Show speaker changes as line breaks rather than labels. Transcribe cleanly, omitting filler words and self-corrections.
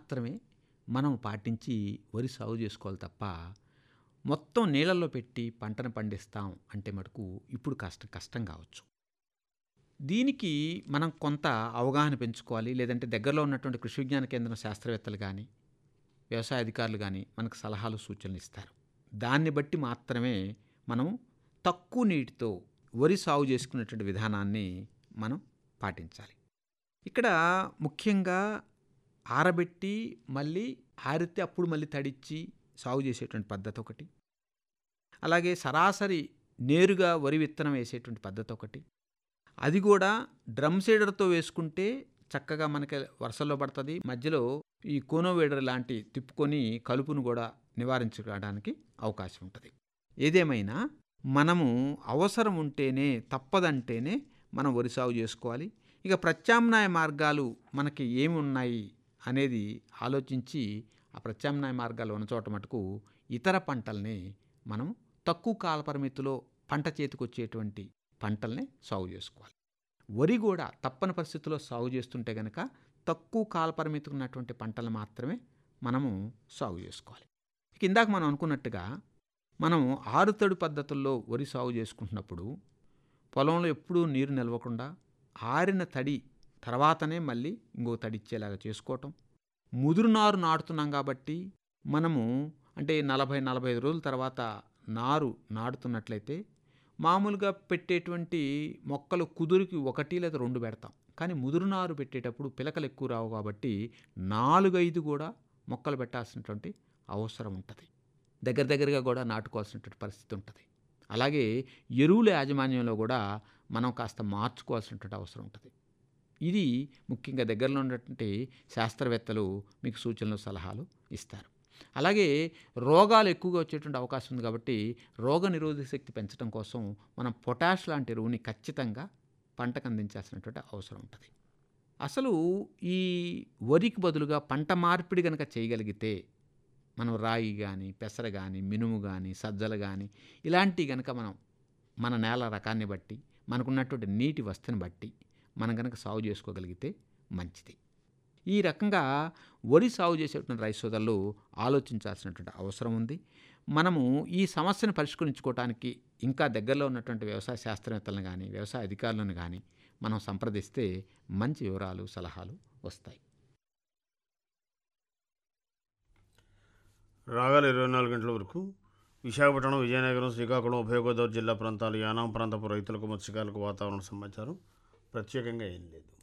మాత్రమే మనం పాటించి వరి సాగు చేసుకోవాలి తప్ప మొత్తం నీళ్ళల్లో పెట్టి పంటను పండిస్తాం అంటే మటుకు ఇప్పుడు కష్టం కావచ్చు. దీనికి మనం కొంత అవగాహన పెంచుకోవాలి. లేదంటే దగ్గరలో ఉన్నటువంటి కృషి విజ్ఞాన కేంద్రం శాస్త్రవేత్తలు కానీ వ్యవసాయ అధికారులు కానీ మనకు సలహాలు సూచనలు ఇస్తారు. దాన్ని బట్టి మాత్రమే మనం తక్కువ నీటితో వరి సాగు చేసుకునేటువంటి విధానాన్ని మనం పాటించాలి. ఇక్కడ ముఖ్యంగా ఆరబెట్టి మళ్ళీ ఆరితే అప్పుడు మళ్ళీ తడిచ్చి సాగు చేసేటువంటి పద్ధతి ఒకటి, అలాగే సరాసరి నేరుగా వరి విత్తనం వేసేటువంటి పద్ధతి ఒకటి. అది కూడా డ్రమ్ సీడర్తో వేసుకుంటే చక్కగా మనకి వర్షంలో పడుతుంది. మధ్యలో ఈ కోనో వేడర్ లాంటి తిప్పుకొని కలుపును కూడా నివారించుకోవడానికి అవకాశం ఉంటుంది. ఏదేమైనా మనము అవసరం ఉంటేనే తప్పదంటేనే మనం వరి సాగు చేసుకోవాలి. ఇక ప్రత్యామ్నాయ మార్గాలు మనకి ఏమి ఉన్నాయి అనేది ఆలోచించి ఆ ప్రత్యామ్నాయ మార్గాలు ఉన్న చోట మటుకు ఇతర పంటల్ని మనం తక్కువ కాల పరిమితిలో పంట చేతికొచ్చేటువంటి పంటల్ని సాగు చేసుకోవాలి. వరి కూడా తప్పని పరిస్థితుల్లో సాగు చేస్తుంటే కనుక తక్కువ కాల పరిమితి ఉన్నటువంటి పంటలు మాత్రమే మనము సాగు చేసుకోవాలి. ఇక ఇందాక మనం అనుకున్నట్టుగా మనం ఆరుతడి పద్ధతుల్లో వరి సాగు చేసుకుంటున్నప్పుడు పొలంలో ఎప్పుడూ నీరు నిలవకుండా ఆరిన తడి తర్వాతనే మళ్ళీ ఇంకో తడి ఇచ్చేలాగా చేసుకోవటం. ముదురు నారు నాటుతున్నాం కాబట్టి మనము అంటే 40-45 రోజుల తర్వాత నారు నాటుతున్నట్లయితే మామూలుగా పెట్టేటువంటి మొక్కలు కుదురుకి 1 లేదా 2 పెడతాం. కానీ ముదురు నారు పెట్టేటప్పుడు పిలకలు ఎక్కువ రావు కాబట్టి 4-5 కూడా మొక్కలు పెట్టాల్సినటువంటి అవసరం ఉంటుంది. దగ్గరగా కూడా నాటుకోవాల్సినటువంటి పరిస్థితి ఉంటుంది. అలాగే ఎరువుల యాజమాన్యంలో కూడా మనం కాస్త మార్చుకోవాల్సినటువంటి అవసరం ఉంటుంది. ఇది ముఖ్యంగా దగ్గరలో ఉన్నటువంటి శాస్త్రవేత్తలు మీకు సూచనలు సలహాలు ఇస్తారు. అలాగే రోగాలు ఎక్కువగా వచ్చేటువంటి అవకాశం ఉంది కాబట్టి రోగ నిరోధక శక్తి పెంచడం కోసం మనం పొటాష్ లాంటి ఎరువుని ఖచ్చితంగా పంటకు అందించాల్సినటువంటి అవసరం ఉంటుంది. అసలు ఈ వరికి బదులుగా పంట మార్పిడి కనుక చేయగలిగితే మనం రాగి కానీ పెసర కానీ మినుము కానీ సజ్జలు కానీ ఇలాంటివి కనుక మనం మన నేల రకాన్ని బట్టి మనకున్నటువంటి నీటి వస్తుని బట్టి మనం కనుక సాగు చేసుకోగలిగితే మంచిది. ఈ రకంగా వరి సాగు చేసేటువంటి రైతు సోదరులు ఆలోచించాల్సినటువంటి అవసరం ఉంది. మనము ఈ సమస్యను పరిష్కరించుకోవడానికి ఇంకా దగ్గరలో ఉన్నటువంటి వ్యవసాయ శాస్త్రవేత్తలను కానీ వ్యవసాయ అధికారులను కానీ మనం సంప్రదిస్తే మంచి వివరాలు సలహాలు వస్తాయి.
రాగల 24 గంటల వరకు విశాఖపట్నం, విజయనగరం, శ్రీకాకుళం, ఉభయ గోదావరి జిల్లా ప్రాంతాలు, యానాం ప్రాంతపు రైతులకు మత్స్యకారులకు వాతావరణ సమాచారం ప్రత్యేకంగా ఏం లేదు.